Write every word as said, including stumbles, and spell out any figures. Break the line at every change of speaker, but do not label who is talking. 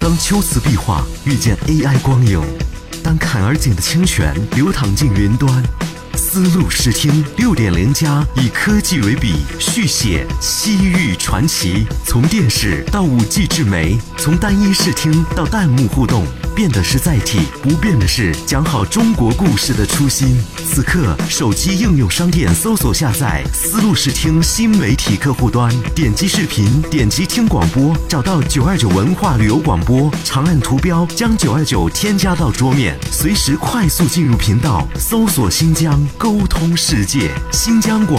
当秋瓷壁画遇见 A I 光影，当坎儿井的清泉流淌进云端，丝路视听 六点零 加以科技为笔，续写西域传奇。从电视到 五 G 智媒，从单一视听到弹幕互动，变的是载体，不变的是讲好中国故事的初心。此刻，手机应用商店搜索下载丝路视听新媒体客户端，点击视频，点击听广播，找到九二九文化旅游广播，长按图标将九二九添加到桌面，随时快速进入频道，搜索新疆，沟通世界。新疆广